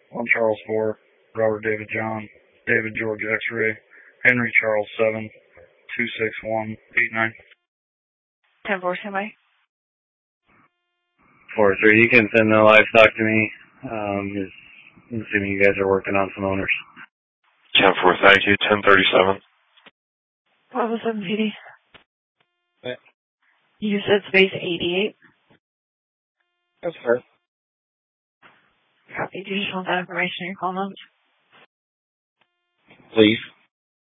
1 Charles 4, Robert David John, David George X-Ray, Henry Charles 7, 26189. 10-4, standby. 4-3, you can send the livestock to me. I'm assuming you guys are working on some owners. 10-4, thank you. 1037. 507 PD. What? You said space 88. That's fair. Copy. Do you just want that information in your call notes? Please.